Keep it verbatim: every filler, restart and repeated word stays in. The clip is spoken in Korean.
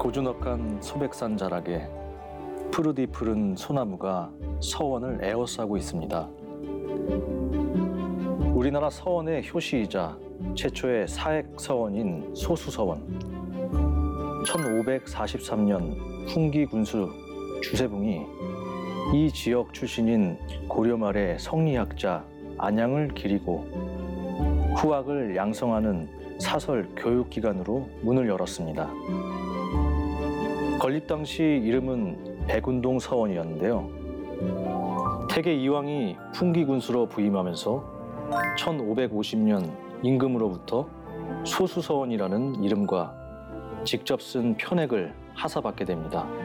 고즈넉한 소백산 자락에 푸르디 푸른 소나무가 서원을 에워싸고 있습니다. 우리나라 서원의 효시이자 최초의 사액 서원인 소수서원. 천오백사십삼 년 훈기 군수 주세붕이 이 지역 출신인 고려 말의 성리학자 안양을 기리고 후학을 양성하는 사설 교육기관으로 문을 열었습니다. 건립 당시 이름은 백운동 서원이었는데요. 태계 이왕이 훈기 군수로 부임하면서 천오백오십 년 임금으로부터 소수서원이라는 이름과 직접 쓴 편액을 하사받게 됩니다.